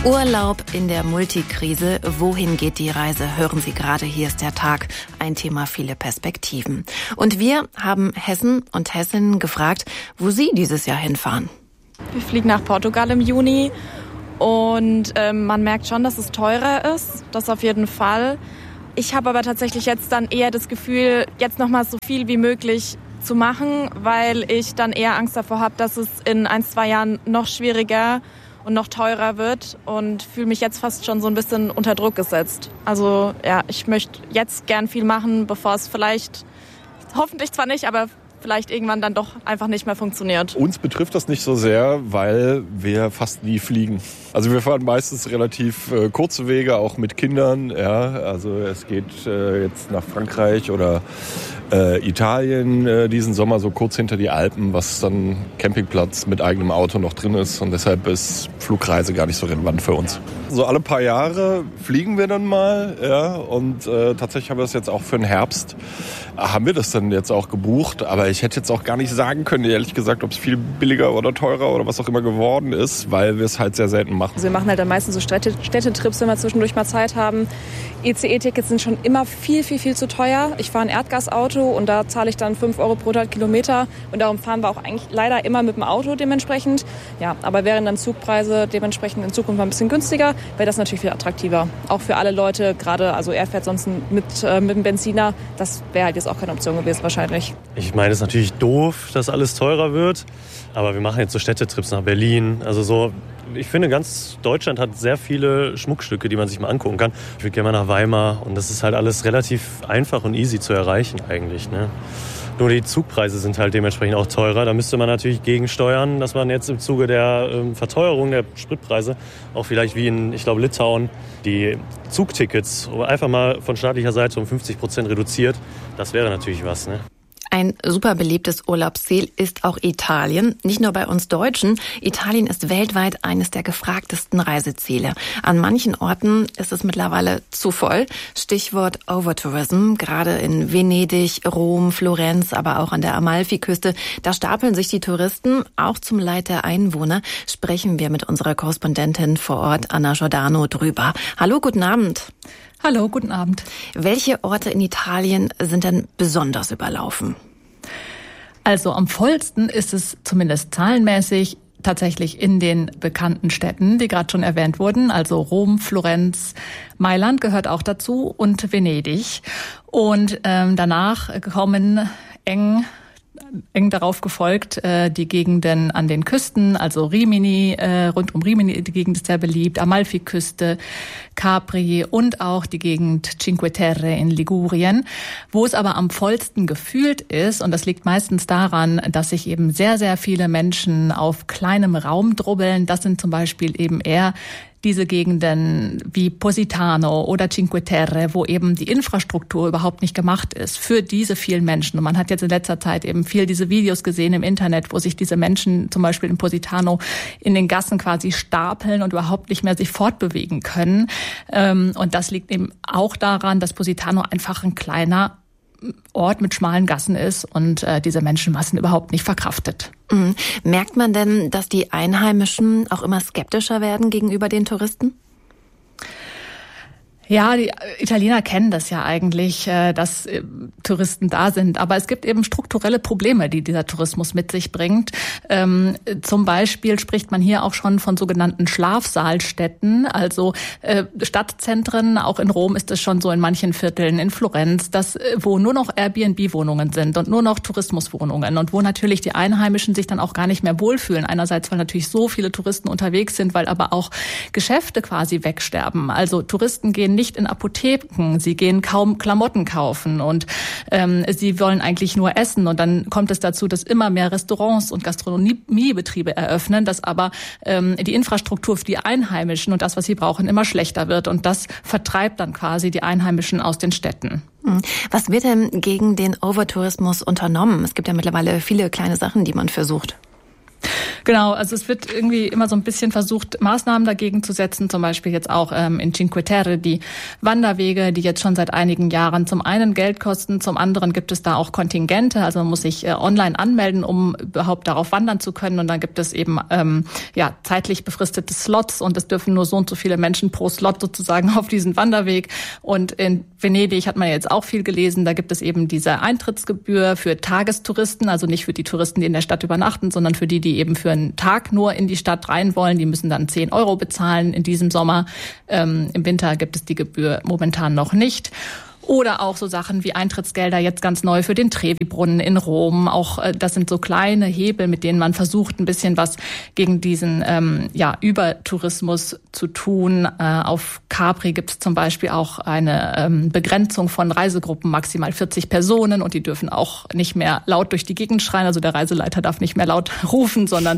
Urlaub in der Multikrise. Wohin geht die Reise? Hören Sie gerade, hier ist der Tag. Ein Thema, viele Perspektiven. Und wir haben Hessen und Hessinnen gefragt, wo sie dieses Jahr hinfahren. Wir fliegen nach Portugal im Juni und man merkt schon, dass es teurer ist. Das auf jeden Fall. Ich habe aber tatsächlich jetzt dann eher das Gefühl, jetzt nochmal so viel wie möglich zu machen, weil ich dann eher Angst davor habe, dass es in 1-2 Jahren noch schwieriger und noch teurer wird und fühle mich jetzt fast schon so ein bisschen unter Druck gesetzt. Also ja, ich möchte jetzt gern viel machen, bevor es vielleicht, hoffentlich zwar nicht, aber vielleicht irgendwann dann doch einfach nicht mehr funktioniert. Uns betrifft das nicht so sehr, weil wir fast nie fliegen. Also wir fahren meistens relativ kurze Wege, auch mit Kindern. Ja, also es geht jetzt nach Frankreich oder Italien diesen Sommer so kurz hinter die Alpen, was dann Campingplatz mit eigenem Auto noch drin ist. Und deshalb ist Flugreise gar nicht so relevant für uns. So alle paar Jahre fliegen wir dann mal. Ja, und tatsächlich haben wir das jetzt auch für den Herbst. Haben wir das dann jetzt auch gebucht. Aber ich hätte jetzt auch gar nicht sagen können, ehrlich gesagt, ob es viel billiger oder teurer oder was auch immer geworden ist, weil wir es halt sehr selten machen. Also wir machen halt dann meistens so Städtetrips, wenn wir zwischendurch mal Zeit haben. ECE-Tickets sind schon immer viel zu teuer. Ich fahre ein Erdgasauto und da zahle ich dann 5 Euro pro 100 Kilometer. Und darum fahren wir auch eigentlich leider immer mit dem Auto dementsprechend. Ja, aber wären dann Zugpreise dementsprechend in Zukunft ein bisschen günstiger, wäre das natürlich viel attraktiver. Auch für alle Leute, gerade, also er fährt sonst mit dem Benziner. Das wäre halt jetzt auch keine Option gewesen wahrscheinlich. Ich meine, es ist natürlich doof, dass alles teurer wird. Aber wir machen jetzt so Städtetrips nach Berlin. Also so, ich finde, ganz Deutschland hat sehr viele Schmuckstücke, die man sich mal angucken kann. Ich würde gerne mal nach Weimar und das ist halt alles relativ einfach und easy zu erreichen eigentlich, ne? Nur die Zugpreise sind halt dementsprechend auch teurer. Da müsste man natürlich gegensteuern, dass man jetzt im Zuge der Verteuerung der Spritpreise auch vielleicht wie in, ich glaube, Litauen die Zugtickets einfach mal von staatlicher Seite um 50% reduziert. Das wäre natürlich was, ne? Ein super beliebtes Urlaubsziel ist auch Italien. Nicht nur bei uns Deutschen. Italien ist weltweit eines der gefragtesten Reiseziele. An manchen Orten ist es mittlerweile zu voll. Stichwort Overtourism. Gerade in Venedig, Rom, Florenz, aber auch an der Amalfiküste. Da stapeln sich die Touristen. Auch zum Leid der Einwohner sprechen wir mit unserer Korrespondentin vor Ort, Anna Giordano, drüber. Hallo, guten Abend. Hallo, guten Abend. Welche Orte in Italien sind denn besonders überlaufen? Also am vollsten ist es zumindest zahlenmäßig tatsächlich in den bekannten Städten, die gerade schon erwähnt wurden, also Rom, Florenz, Mailand gehört auch dazu und Venedig. Und danach kommen eng darauf gefolgt die Gegenden an den Küsten, also Rimini, rund um Rimini, die Gegend ist sehr beliebt, Amalfiküste, Capri und auch die Gegend Cinque Terre in Ligurien, wo es aber am vollsten gefühlt ist. Und das liegt meistens daran, dass sich eben sehr viele Menschen auf kleinem Raum drubbeln. Das sind zum Beispiel eben eher diese Gegenden wie Positano oder Cinque Terre, wo eben die Infrastruktur überhaupt nicht gemacht ist für diese vielen Menschen. Und man hat jetzt in letzter Zeit eben viel diese Videos gesehen im Internet, wo sich diese Menschen zum Beispiel in Positano in den Gassen quasi stapeln und überhaupt nicht mehr sich fortbewegen können. Und das liegt eben auch daran, dass Positano einfach ein kleiner Ort mit schmalen Gassen ist und diese Menschenmassen überhaupt nicht verkraftet. Mhm. Merkt man denn, dass die Einheimischen auch immer skeptischer werden gegenüber den Touristen? Ja, die Italiener kennen das ja eigentlich, dass Touristen da sind. Aber es gibt eben strukturelle Probleme, die dieser Tourismus mit sich bringt. Zum Beispiel spricht man hier auch schon von sogenannten Schlafsaalstädten, also Stadtzentren. Auch in Rom ist es schon so in manchen Vierteln, in Florenz, wo nur noch Airbnb-Wohnungen sind und nur noch Tourismuswohnungen und wo natürlich die Einheimischen sich dann auch gar nicht mehr wohlfühlen. Einerseits, weil natürlich so viele Touristen unterwegs sind, weil aber auch Geschäfte quasi wegsterben. Also Touristen gehen nicht in Apotheken, sie gehen kaum Klamotten kaufen und sie wollen eigentlich nur essen. Und dann kommt es dazu, dass immer mehr Restaurants und Gastronomiebetriebe eröffnen, dass aber die Infrastruktur für die Einheimischen und das, was sie brauchen, immer schlechter wird. Und das vertreibt dann quasi die Einheimischen aus den Städten. Was wird denn gegen den Overtourismus unternommen? Es gibt ja mittlerweile viele kleine Sachen, die man versucht. Genau, also es wird irgendwie immer so ein bisschen versucht, Maßnahmen dagegen zu setzen, zum Beispiel jetzt auch in Cinque Terre, die Wanderwege, die jetzt schon seit einigen Jahren zum einen Geld kosten, zum anderen gibt es da auch Kontingente, also man muss sich online anmelden, um überhaupt darauf wandern zu können und dann gibt es eben zeitlich befristete Slots und es dürfen nur so und so viele Menschen pro Slot sozusagen auf diesen Wanderweg und in Venedig hat man jetzt auch viel gelesen, da gibt es eben diese Eintrittsgebühr für Tagestouristen, also nicht für die Touristen, die in der Stadt übernachten, sondern für die eben für einen Tag nur in die Stadt rein wollen, die müssen dann 10 € bezahlen in diesem Sommer. Im Winter gibt es die Gebühr momentan noch nicht. Oder auch so Sachen wie Eintrittsgelder jetzt ganz neu für den Trevi-Brunnen in Rom. Auch das sind so kleine Hebel, mit denen man versucht, ein bisschen was gegen diesen Übertourismus zu tun. Auf Capri gibt es zum Beispiel auch eine Begrenzung von Reisegruppen, maximal 40 Personen. Und die dürfen auch nicht mehr laut durch die Gegend schreien. Also der Reiseleiter darf nicht mehr laut rufen, sondern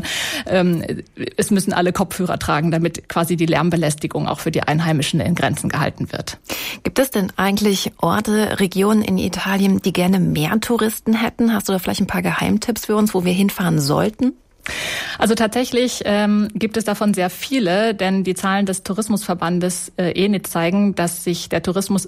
es müssen alle Kopfhörer tragen, damit quasi die Lärmbelästigung auch für die Einheimischen in Grenzen gehalten wird. Gibt es denn eigentlich Orte, Regionen in Italien, die gerne mehr Touristen hätten? Hast du da vielleicht ein paar Geheimtipps für uns, wo wir hinfahren sollten? Also tatsächlich gibt es davon sehr viele, denn die Zahlen des Tourismusverbandes ENIT zeigen, dass sich der Tourismus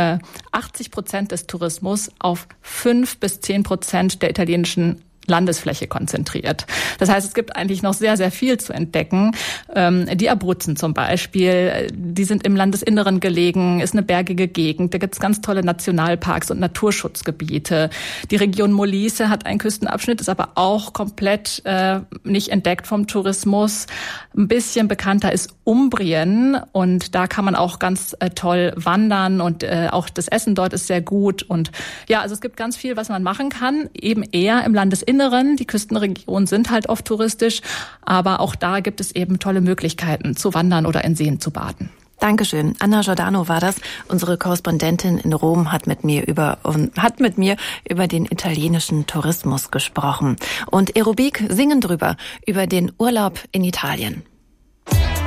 80% des Tourismus auf 5-10% der italienischen Landesfläche konzentriert. Das heißt, es gibt eigentlich noch sehr, sehr viel zu entdecken. Die Abruzzen zum Beispiel, die sind im Landesinneren gelegen, ist eine bergige Gegend. Da gibt es ganz tolle Nationalparks und Naturschutzgebiete. Die Region Molise hat einen Küstenabschnitt, ist aber auch komplett nicht entdeckt vom Tourismus. Ein bisschen bekannter ist Umbrien und da kann man auch ganz toll wandern und auch das Essen dort ist sehr gut. Und ja, also es gibt ganz viel, was man machen kann, eben eher im Landesinneren. Die Küstenregionen sind halt oft touristisch, aber auch da gibt es eben tolle Möglichkeiten zu wandern oder in Seen zu baden. Dankeschön. Anna Giordano war das. Unsere Korrespondentin in Rom hat mit mir über den italienischen Tourismus gesprochen. Und Aerobik singen drüber, über den Urlaub in Italien.